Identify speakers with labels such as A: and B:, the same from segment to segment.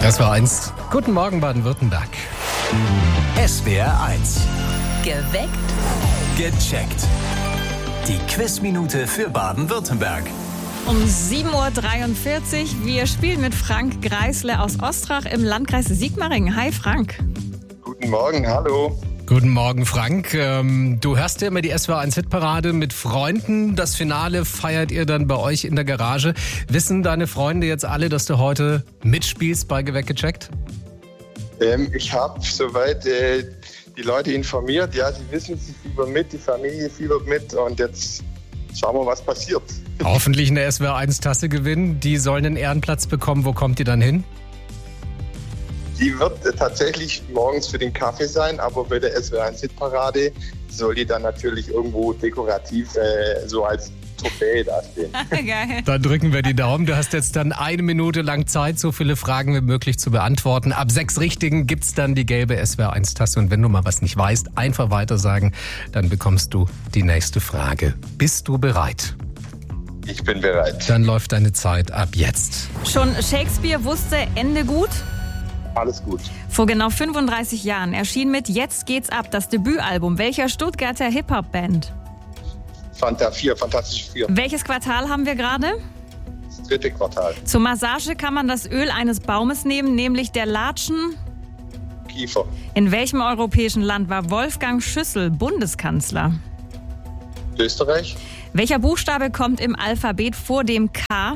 A: SWR 1. Guten Morgen, Baden-Württemberg.
B: SWR 1.
C: Geweckt.
B: Gecheckt. Die Quizminute für Baden-Württemberg.
C: Um 7.43 Uhr. Wir spielen mit Frank Greisle aus Ostrach im Landkreis Sigmaringen. Hi Frank.
D: Guten Morgen, hallo.
A: Guten Morgen, Frank. Du hörst ja immer die SWR 1 Hitparade mit Freunden. Das Finale feiert ihr dann bei euch in der Garage. Wissen deine Freunde jetzt alle, dass du heute mitspielst bei Geweckt gecheckt?
D: Ich habe soweit die Leute informiert. Ja, sie wissen, sie fiebern mit, die Familie fiebert mit und jetzt schauen wir, was passiert.
A: Hoffentlich eine SWR 1 Tasse gewinnen. Die sollen einen Ehrenplatz bekommen. Wo kommt die dann hin?
D: Die wird tatsächlich morgens für den Kaffee sein, aber bei der SWR 1 Hitparade soll die dann natürlich irgendwo dekorativ so als Trophäe dastehen.
C: Geil.
A: Dann drücken wir die Daumen. Du hast jetzt dann 1 Minute lang Zeit, so viele Fragen wie möglich zu beantworten. Ab 6 Richtigen gibt's dann die gelbe SWR 1 Tasse. Und wenn du mal was nicht weißt, einfach weiter sagen, dann bekommst du die nächste Frage. Bist du bereit?
D: Ich bin bereit.
A: Dann läuft deine Zeit ab jetzt.
C: Schon Shakespeare wusste Ende gut?
D: Alles gut.
C: Vor genau 35 Jahren erschien mit Jetzt geht's ab das Debütalbum welcher Stuttgarter Hip-Hop-Band?
D: Fantastische 4.
C: Welches Quartal haben wir gerade?
D: Das 3. Quartal.
C: Zur Massage kann man das Öl eines Baumes nehmen, nämlich der Latschen.
D: Kiefer.
C: In welchem europäischen Land war Wolfgang Schüssel Bundeskanzler?
D: Österreich.
C: Welcher Buchstabe kommt im Alphabet vor dem K?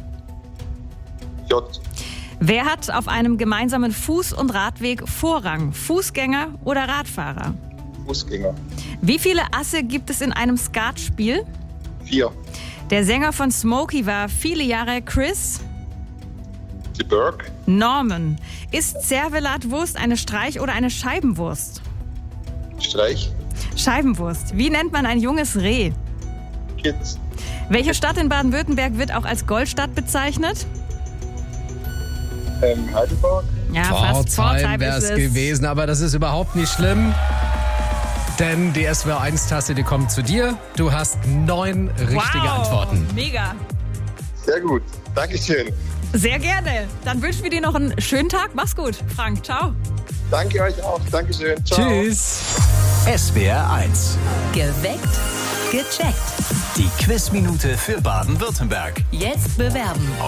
D: J.
C: Wer hat auf einem gemeinsamen Fuß- und Radweg Vorrang? Fußgänger oder Radfahrer?
D: Fußgänger.
C: Wie viele Asse gibt es in einem Skatspiel?
D: 4.
C: Der Sänger von Smokey war viele Jahre Chris
D: Die Berg.
C: Norman. Ist Servelatwurst eine Streich- oder eine Scheibenwurst?
D: Streich.
C: Scheibenwurst. Wie nennt man ein junges Reh?
D: Kids.
C: Welche Stadt in Baden-Württemberg wird auch als Goldstadt bezeichnet?
D: Heidelberg.
C: Ja, fast.
A: Pforzheim wäre es gewesen, aber das ist überhaupt nicht schlimm. Denn die SWR 1 Tasse, die kommt zu dir. Du hast 9 richtige Antworten.
C: Mega.
D: Sehr gut. Dankeschön.
C: Sehr gerne. Dann wünschen wir dir noch einen schönen Tag. Mach's gut, Frank. Ciao.
D: Danke euch auch. Dankeschön. Ciao.
A: Tschüss.
B: SWR 1.
E: Geweckt. Gecheckt.
B: Die Quizminute für Baden-Württemberg.
E: Jetzt bewerben.